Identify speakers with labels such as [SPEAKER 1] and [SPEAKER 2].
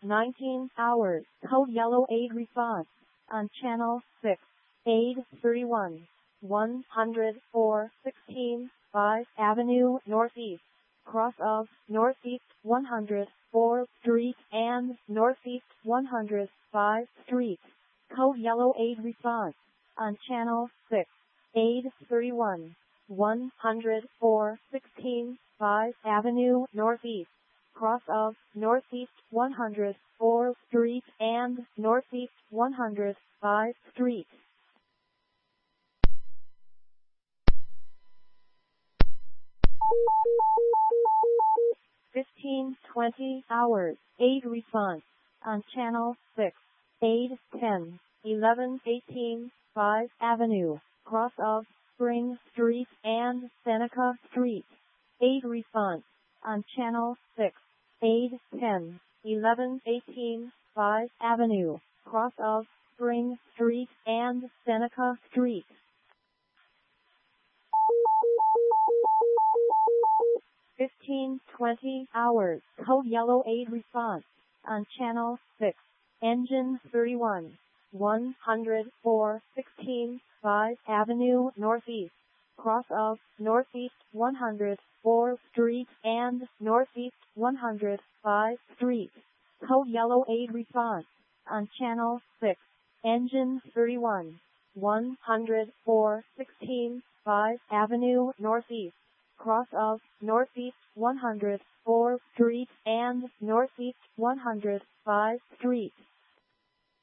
[SPEAKER 1] 19 hours. Code yellow aid response on channel 6. Aid 31. 104 16 5 Avenue Northeast. Cross of Northeast 104th Street and Northeast 105th Street. Code yellow aid response on channel 6. Aid 31. 104 16 5 Avenue Northeast. Cross of Northeast 104th Street and Northeast 105th Street. 15-20 hours. Aid response on channel 6. Aid 10. 11-18 5 Avenue. Cross of Spring Street and Seneca Street. Aid response on channel 6. Aid 10. 11-18 5 Avenue. Cross of Spring Street and Seneca Street. 15-20 hours. Code yellow aid response on channel 6. Engine 31. 104 16 5 Avenue Northeast. Cross of Northeast 104th Street and Northeast 105th Street. Code yellow aid response on channel 6. Engine 31. 104 16 5 Avenue Northeast. Cross of Northeast 104th Street and Northeast 105th Street.